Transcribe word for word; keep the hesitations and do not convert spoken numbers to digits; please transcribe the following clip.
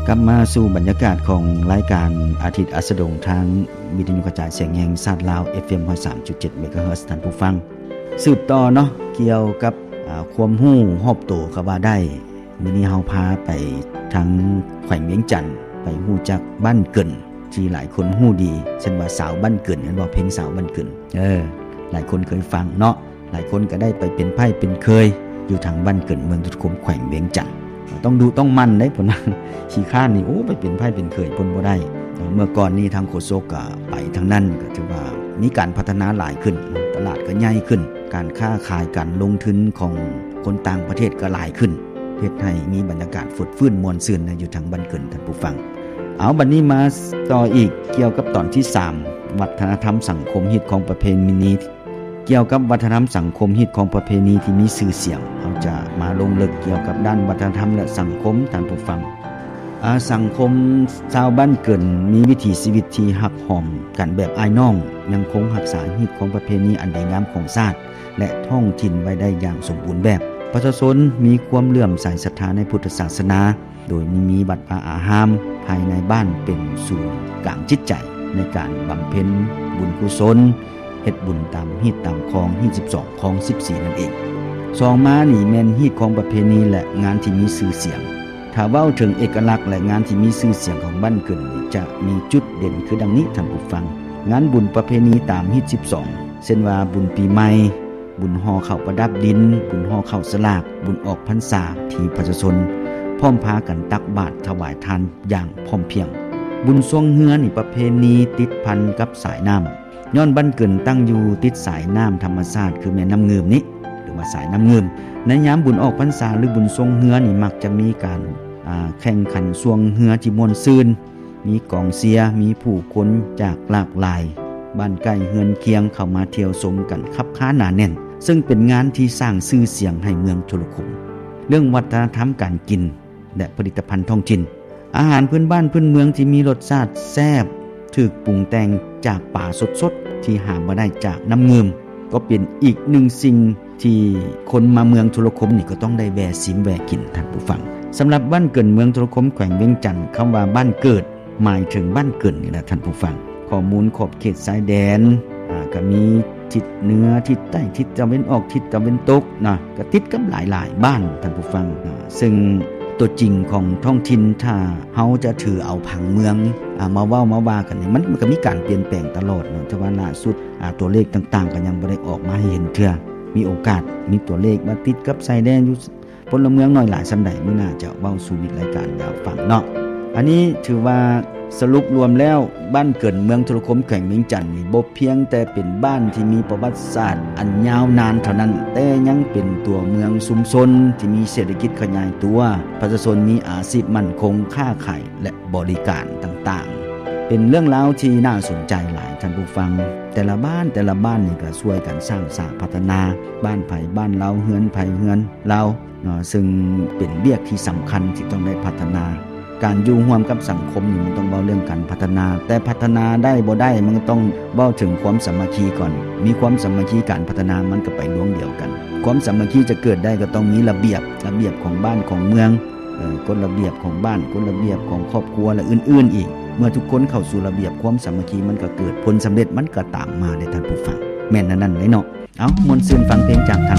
กลับมาสู่บรรยากาศของรายการอาทิตย์อัสดงทางวิทยุกระจายเสียงแห่งชาติลาว เอฟ เอ็ม หนึ่งร้อยสามจุดเจ็ด เมกะเฮิรตซ์ ท่านผู้ฟังสืบต่อเนาะเกี่ยวกับความรู้รอบตัวก็ว่าได้มื้อนี้เฮาพาไปทางแขวงเวียงจันทน์ไปฮู้จักบ้านเกินที่หลายคนฮู้ดีเช่นว่าสาวบ้านเกินเห็นบ่เพลงสาวบ้านเกินเออหลายคนเคยฟังเนาะหลายคนก็ได้ไปเป็นไผเป็นเคยอยู่ทางบ้านเกินเมืองทุกคมแขวงเวียงจันทน์ต้องดูต้องมั่นได้พุ่นน่ะขี้ข้านนี่โอ้ไปเป็นไผเป็นเคยพุ่นบ่ได้เมื่อก่อนนี้ทางโฆษกก็ไปทางนั้นก็ถือว่ามีการพัฒนาหลายขึ้นตลาดก็ใหญ่ขึ้นการค้าขายการลงทุนของคนต่างประเทศก็หลายขึ้นเฮ็ดให้มีบรรยากาศฟดฟื้นม่วนซื่นอยู่ทางบ้านเกินท่านผู้ฟังเอาบัดนี้มาต่ออีกเกี่ยวกับตอนที่สามวัฒนธรรมสังคมฮิตของประเพณีเกี่ยวกับวัฒนธรรมสังคมฮิตของประเพณีที่มีชื่อเสียงเราจะมาลงลึกเกี่ยวกับด้านวัฒนธรรมและสังคมท่านผู้ฟังอ่าสังคมชาวบ้านเกินมีวิถีชีวิตที่หักหอมกันแบบอ้ายน้องยังคงรักษาฮิตของประเพณีอันดีงามของชาติและท้องถิ่นไว้ได้อย่างสมบูรณ์แบบประชาชนมีความเลื่อมใสศรัทธาในพุทธศาสนาโดยมีวัดวาอารามภายในบ้านเป็นศูนย์กลางจิตใจในการบำเพ็ญบุญกุศลเฮ็ดบุญตามฮีตตามคองฮีตสิบสองคองสิบสี่นั่นเองสองมานี่แม่นฮีตของประเพณีและงานที่มีชื่อเสียงถ้าเว้าถึงเอกลักษณ์และงานที่มีชื่อเสียงของบ้านเกินจะมีจุดเด่นคือดังนี้ท่านผู้ฟังงานบุญประเพณีตามฮีตสิบสองเช่นว่าบุญปีใหม่บุญห่อข้าวประดับดินบุญห่อข้าวสลากบุญออกพรรษาที่ประชาชนพร้อมพากันตักบาตรถวายทานอย่างพร้อมเพรียงบุญสวงเฮือนี่ประเพณีติดพันกับสายน้ำย้อนบ้านเกินตั้งอยู่ติดสายน้ำธรรมชาติคือแม่น้ำเงิมนี้หรือว่าสายน้ำเงิมในยามบุญออกพรรษาหรือบุญสวงเฮือนี่มักจะมีการอ่าแข่งขันสวงเฮือที่ม่วนซื่นมีกองเชียร์มีผู้คนจากหลากหลายบ้านใกล้เฮือนเคียงเข้ามาเที่ยวชมกันคับค้าหนาแน่นซึ่งเป็นงานที่สร้างชื่อเสียงให้เมืองโทรคมเรื่องวัฒนธรรมการกินและผลิตภัณฑ์ท้องถิ่นอาหารพื้นบ้านพื้นเมืองที่มีรสชาติแซ่บถูกปรุงแต่งจากป่าสดๆที่หาบ่ได้จากน้ำเงิมก็เป็นอีกหนึ่งสิ่งที่คนมาเมืองโทรคมนี่ก็ต้องได้แวะชิมแวะกินท่านผู้ฟังสำหรับบ้านเกิดเมืองโทรคมแขวงเวียงจันทน์คำว่าบ้านเกิดหมายถึงบ้านเกิดนี่แหละท่านผู้ฟังข้อมูลขอบเขตชายแดนอ่าก็มีทิศเหนือทิศใต้ทิศตะวันออกทิศตะวันตกนะก็ติดกับหลายๆบ้านท่านผู้ฟังนะซึ่งตัวจริงของท้องถิ่นถ้าเฮาจะถือเอาผังเมืองอ่ามาเว้ามาว่ากันนี่มันมันก็มีการเปลี่ยนแปลงตลอดเนาะแต่ว่าล่าสุดอ่าตัวเลขต่างๆก็ยังบ่ได้ออกมาให้เห็นเทื่อมีโอกาสมีตัวเลขมาติดกับชายแดนอยู่พลเมืองน้อยหลายส่ำใดมื้อหน้าจะเว้าสู่มิตรรายการยาวฟังเนาะอันนี้ถือว่าสรุปรวมแล้วบ้านเกิดเมืองโทรคมแขวงเวียงจันทน์นี่บ่เพียงแต่เป็นบ้านที่มีประวัติศาสตร์อันยาวนานเท่านั้นแต่ยังเป็นตัวเมืองชุมชนที่มีเศรษฐกิจขยายตัวประชาชนมีอาชีพมั่นคงค้าขายและบริการต่างๆเป็นเรื่องราวที่น่าสนใจหลายท่านผู้ฟังแต่ละบ้านแต่ละบ้านนี่ก็ช่วยกันสร้างสร้างพัฒนาบ้านไผบ้านเราเฮือนไผเฮือนเราเนาะซึ่งเป็นเรื่องที่สำคัญที่ต้องได้พัฒนาการอยู่ร่วมกับสังคมนี่มันต้องเว้าเรื่องการพัฒนาแต่พัฒนาได้บ่ได้มันก็ต้องเว้าถึงความสามัคคีก่อนมีความสามัคคีการพัฒนามันก็ไปดวงเดียวกันความสามัคคีจะเกิดได้ก็ต้องมีระเบียบระเบียบของบ้านของเมืองเอ่อกฎระเบียบของบ้านกฎระเบียบของครอบครัวและอื่นๆอีกเมื่อทุกคนเข้าสู่ระเบียบความสามัคคีมันก็เกิดผลสำเร็จมันก็ตามมาได้ท่านผู้ฟังแม่นนั่นๆเลยเนาะเอ้ามนต์ซื่นฟังเพลงจากทาง